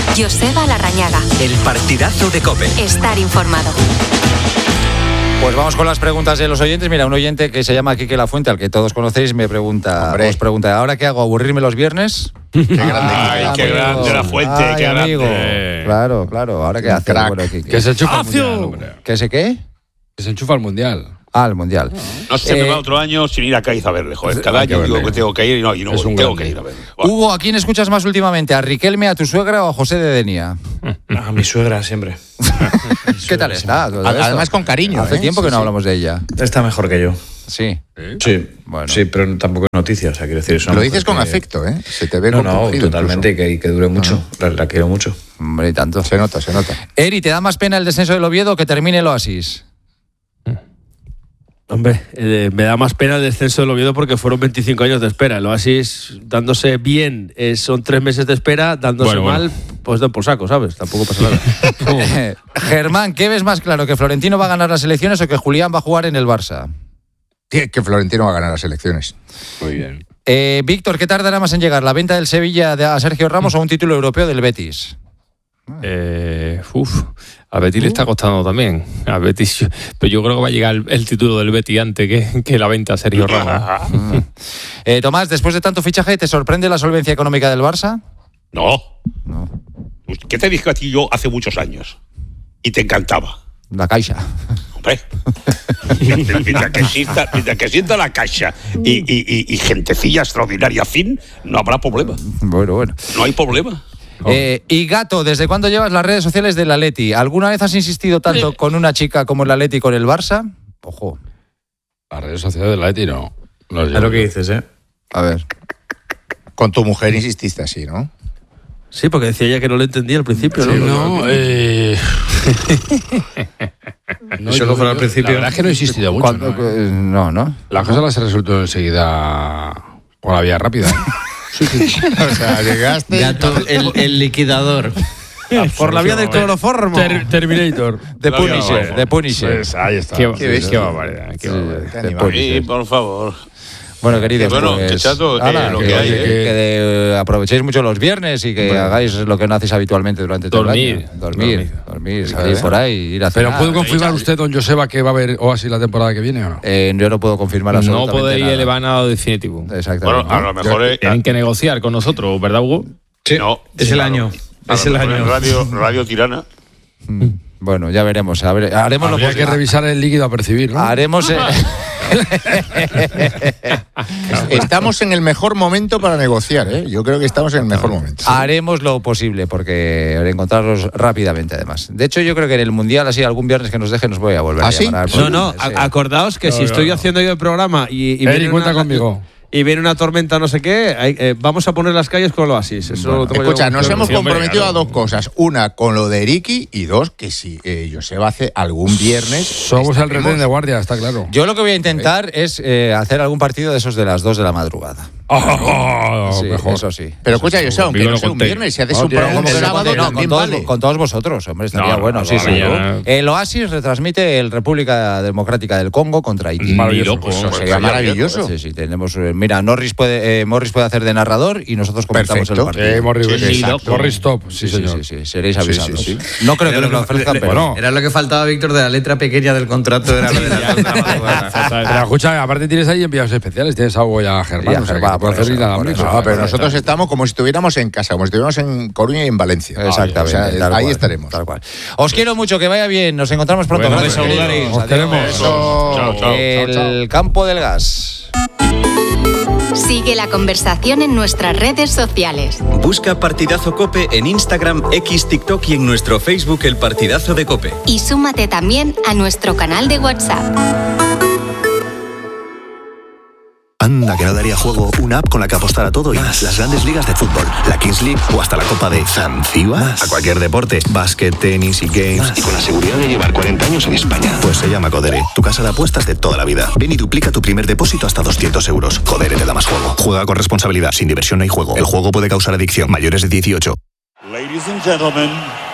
Joseba Larrañaga. El partidazo de COPE. Estar informado. Pues vamos con las preguntas de los oyentes. Mira, un oyente que se llama Quique Lafuente, al que todos conocéis, me pregunta, os pregunta, ¿ahora qué hago? ¿Aburrirme los viernes? Qué grande, qué grande Lafuente, qué amigo. grande. Claro, ¿ahora qué hace? Bueno, que se enchufa al mundial, hombre. ¿Qué sé qué? Que se enchufa al mundial. Al mundial. No se me va otro año sin ir a Cádiz a verle, joder. Cada año digo que tengo que ir y no tengo que ir a verle. Hugo, ¿a quién escuchas más últimamente? ¿A Riquelme, a tu suegra o a José de Denia? A mi suegra siempre. ¿Qué tal está? Además con cariño. Hace tiempo que no hablamos de ella. Está mejor que yo. Sí. Sí, bueno. Sí, pero tampoco es noticia, o sea, quiero decir eso. Lo dices con afecto, ¿eh? Se te ve totalmente, que dure mucho. La quiero mucho. Hombre, y tanto. Se nota. Eri, ¿te da más pena el descenso del Oviedo que termine el Oasis? Hombre, me da más pena el descenso del Oviedo porque fueron 25 años de espera. El Oasis, dándose bien, son 3 meses de espera, dándose mal, pues dan por saco, ¿sabes? Tampoco pasa nada. Germán, ¿qué ves más claro? ¿Que Florentino va a ganar las elecciones o que Julián va a jugar en el Barça? Que Florentino va a ganar las elecciones. Muy bien. Víctor, ¿qué tardará más en llegar? ¿La venta del Sevilla a Sergio Ramos o un título europeo del Betis? A Betis le está costando también. A Betis, pero yo creo que va a llegar el título del Betis antes que la venta a Sergio Ramos. Tomás, después de tanto fichaje, ¿te sorprende la solvencia económica del Barça? No. ¿Qué te dije a ti yo hace muchos años? Y te encantaba. La Caixa. Hombre. mientras que exista la Caixa y gentecilla extraordinaria, fin, no habrá problema. Bueno. No hay problema. Y Gato, ¿desde cuándo llevas las redes sociales del Atleti? ¿Alguna vez has insistido tanto con una chica como el Atleti con el Barça? Ojo. Las redes sociales del Atleti no. Es lo que dices, ¿eh? A ver. Con tu mujer insististe así, ¿no? Sí, porque decía ella que no lo entendía al principio, ¿no? No, solo fuera al principio. La verdad es que no he insistido mucho. No. Las cosas las he resuelto enseguida por la vía rápida. Sí. O sea, llegaste... Gato, el liquidador. Por la vía del cloroformo. Terminator. De Punisher. Pues ahí está. Qué barbaridad. Sí, por favor. Bueno, queridos, qué chato, lo que hay. Que aprovechéis mucho los viernes y que hagáis lo que no hacéis habitualmente durante todo el año. Dormir, salir por ahí, ir a cenar. Pero ¿puede confirmar usted, don Joseba, que va a haber Oasis la temporada que viene o no? Yo no puedo confirmar absolutamente nada. No podéis nada. elevar nada definitivo. Exactamente. Bueno, a lo mejor tienen que negociar con nosotros, ¿verdad, Hugo? Sí, no, es el año. Es el año. Radio Tirana. Bueno, ya veremos. Haremos Habría que revisar el líquido a percibir, ¿no? Haremos... Estamos en el mejor momento para negociar, ¿eh? Yo creo que estamos en el mejor momento. Haremos lo posible porque encontrarlos rápidamente, además. De hecho, yo creo que en el Mundial, así algún viernes que nos deje, nos voy a volver a llamar. No, acordaos que si estoy haciendo yo el programa y Eri, cuenta conmigo. Y viene una tormenta no sé qué, vamos a poner las calles con el Oasis. Eso escucha, nos hemos comprometido a 2 cosas. Una, con lo de Eriki, y 2, que si Joseba hace algún viernes... Somos el retén de guardia, está claro. Yo lo que voy a intentar es hacer algún partido de esos de las 2 de la madrugada. Sí, mejor. Eso sí. Pero escucha, Joseba, aunque no sea un viernes, si haces un programa el sábado, con todos vosotros, hombre, estaría bueno. Sí. El Oasis retransmite el República Democrática del Congo contra Haití. Maravilloso. Sería maravilloso. Sí, tenemos... Mira, Morris puede hacer de narrador y nosotros comentamos el partido. Morris top, sí, señor. Sí, seréis avisados. Sí. No creo que nos lo ofrezcan, pero... Bueno, era lo que faltaba, Víctor, de la letra pequeña del contrato. Era lo de Pero escucha, aparte tienes ahí enviados especiales, tienes a Hugo y a Germán. Pero nosotros estamos como si estuviéramos en casa, como si estuviéramos en Coruña y en Valencia. Exactamente. Ahí estaremos. Tal cual. Os quiero mucho, que vaya bien. Nos encontramos pronto. Gracias. Os queremos. Chao. El campo del gas. Sigue la conversación en nuestras redes sociales. Busca Partidazo COPE en Instagram, X, TikTok y en nuestro Facebook El Partidazo de COPE. Y súmate también a nuestro canal de WhatsApp. Anda, que no daría juego una app con la que apostar a todo y más. Las grandes ligas de fútbol, la Kings League o hasta la Copa de Zanzíbar. A cualquier deporte, básquet, tenis y games. Y con la seguridad de llevar 40 años en España. Pues se llama Codere, tu casa de apuestas de toda la vida. Ven y duplica tu primer depósito hasta 200 euros. Codere te da más juego. Juega con responsabilidad. Sin diversión no hay juego. El juego puede causar adicción. Mayores de 18. Ladies and gentlemen,